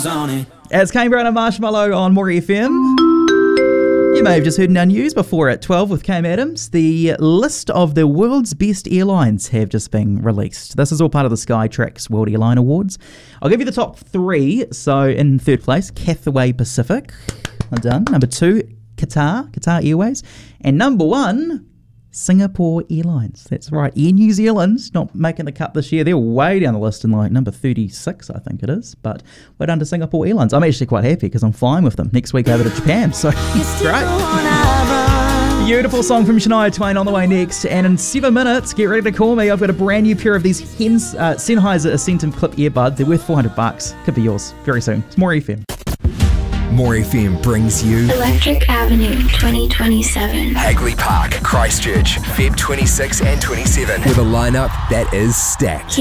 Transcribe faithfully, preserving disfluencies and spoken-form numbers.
miles on it. It's Kane Brown and Marshmallow on More F M. You may have just heard in our news before at twelve with Cam Adams. The list of the world's best airlines have just been released. This is all part of the Skytrax World Airline Awards. I'll give you the top three. So in third place, Cathay Pacific. Well done. Number two, Qatar, Qatar Airways. And number one, Singapore Airlines. That's right. Air New Zealand's not making the cut this year. They're way down the list in like number thirty-six, I think it is. But we're down to Singapore Airlines. I'm actually quite happy because I'm flying with them next week over to Japan. So great. Beautiful song from Shania Twain on the way next. And in seven minutes, get ready to call me. I've got a brand new pair of these Hens, uh, Sennheiser Ascentum Clip earbuds. They're worth four hundred bucks. Could be yours very soon. It's More F M. More F M brings you Electric Avenue twenty twenty-seven. Hagley Park, Christchurch, February twenty-sixth and twenty-seventh, with a lineup that is stacked.